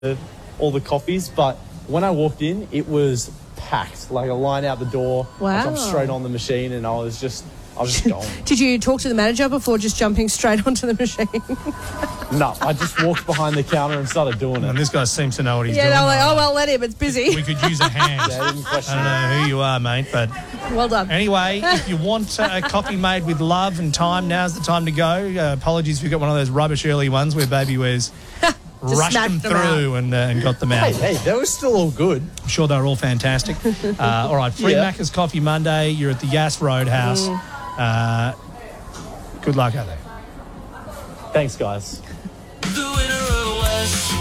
all the coffees, but when I walked in, it was packed, like a line out the door. Wow. I jumped straight on the machine and I was just gone. Did you talk to the manager before just jumping straight onto the machine? No, I just walked behind the counter and started doing it. And this guy seems to know what he's doing. Yeah, they're like, oh, well, let him. It's busy. We could use a hand. Yeah, I didn't question I don't know who you are, mate, but Well done. anyway, if you want a coffee made with love and time, now's the time to go. Apologies if you got one of those rubbish early ones where Baby Wears rushed them smashed them through and got them out. Hey, they were still all good. I'm sure they're all fantastic. All right, Free Yeah. Macca's Coffee Monday. You're at the Yass Roadhouse. Good luck out there. Thanks, guys. The winner of West.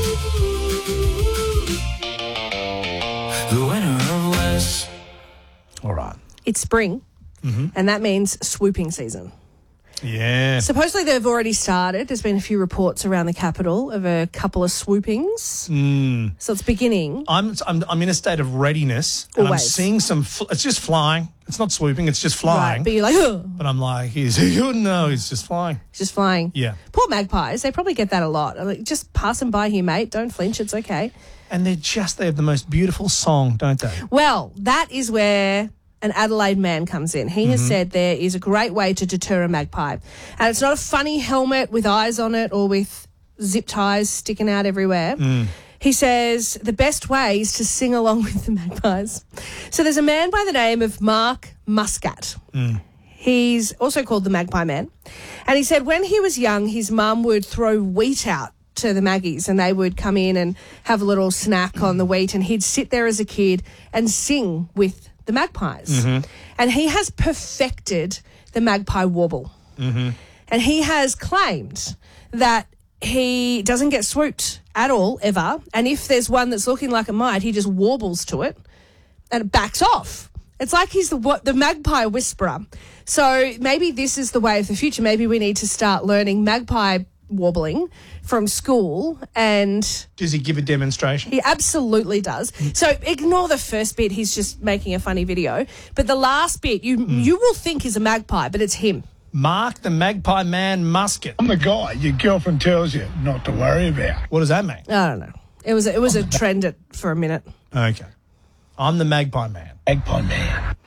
The winner of West. All right. It's spring, and that means swooping season. Yeah. Supposedly they've already started. There's been a few reports around the capital of a couple of swoopings. So it's beginning. I'm in a state of readiness, and I'm Always. seeing some. It's just flying. It's not swooping. It's just flying. Right, but you're like, oh, But I'm like, he's just flying. it's just flying. Yeah. Poor magpies. They probably get that a lot. I'm like, just pass them by here, mate. Don't flinch. It's okay. And they have the most beautiful song, don't they? Well, that is where an Adelaide man comes in. He has said there is a great way to deter a magpie. And it's not a funny helmet with eyes on it or with zip ties sticking out everywhere. He says the best way is to sing along with the magpies. So there's a man by the name of Mark Muscat. He's also called the Magpie Man. And he said when he was young, his mum would throw wheat out to the maggies and they would come in and have a little snack on the wheat, and he'd sit there as a kid and sing with the magpies. And he has perfected the magpie warble. And he has claimed that he doesn't get swooped at all, ever. And if there's one that's looking like it might, he just warbles to it and it backs off. It's like he's the magpie whisperer. So maybe this is the way of the future. Maybe we need to start learning magpie warbling from school, and Does he give a demonstration? he absolutely does. So ignore the first bit, he's just making a funny video. But the last bit, you will think is a magpie, but it's him. Mark the Magpie Man Muscat. I'm the guy your girlfriend tells you not to worry about. What does that mean? I don't know. It was a trend for a minute. Okay. I'm the Magpie Man. Magpie man.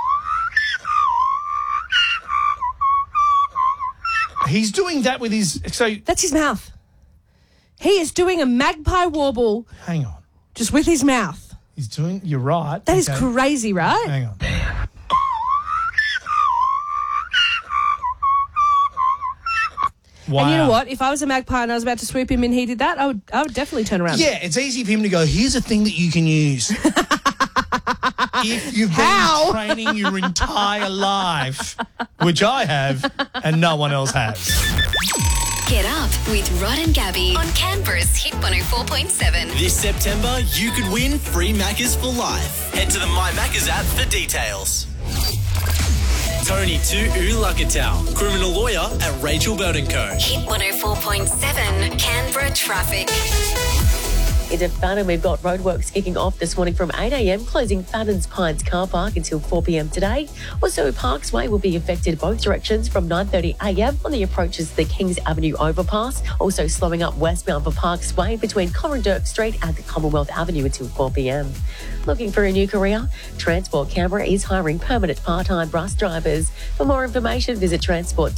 He's doing that with his... So, That's his mouth. He is doing a magpie warble hang on. just with his mouth. He's doing... You're right. That is Okay. crazy, right? Hang on. Wow. And you know what? If I was a magpie and I was about to swoop him and he did that, I would definitely turn around. Yeah, it's easy for him to go, here's a thing that you can use. If you've How? been training your entire life, which I have and no one else has. Get up with Rod and Gabby on Canberra's Hit 104.7. This September, you could win free Maccas for life. Head to the My Maccas app for details. Tony to Ulakatau, criminal lawyer at Rachel Burton Co. Hit 104.7 Canberra traffic. Into Fadden, we've got roadworks kicking off this morning from 8 a.m, closing Fadden's Pines car park until 4 p.m. today. Also, Parks Way will be affected both directions from 9:30 a.m. on the approaches to the Kings Avenue overpass. Also slowing up westbound for Parks Way between Corrandirk Street and the Commonwealth Avenue until 4 p.m. Looking for a new career? Transport Canberra is hiring permanent part-time bus drivers. For more information, visit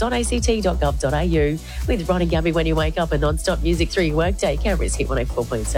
transport.act.gov.au. With Rod and Gabby when you wake up, and non-stop music through your workday, Canberra's Hit 104.7.